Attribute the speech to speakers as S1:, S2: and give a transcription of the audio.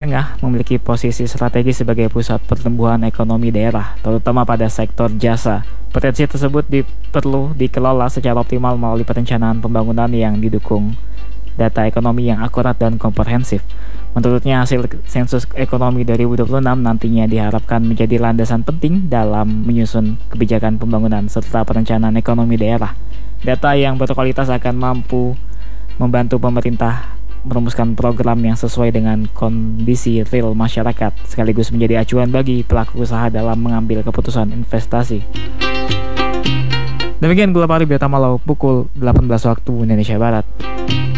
S1: Tengah memiliki posisi strategis sebagai pusat pertumbuhan ekonomi daerah, terutama pada sektor jasa. Potensi tersebut perlu dikelola secara optimal melalui perencanaan pembangunan yang didukung data ekonomi yang akurat dan komprehensif. Menurutnya, hasil sensus ekonomi 2026 nantinya diharapkan menjadi landasan penting dalam menyusun kebijakan pembangunan serta perencanaan ekonomi daerah. Data yang berkualitas akan mampu membantu pemerintah merumuskan program yang sesuai dengan kondisi real masyarakat, sekaligus menjadi acuan bagi pelaku usaha dalam mengambil keputusan investasi. Demikian Gula Pari Berita Malau pukul 18 waktu Indonesia Barat.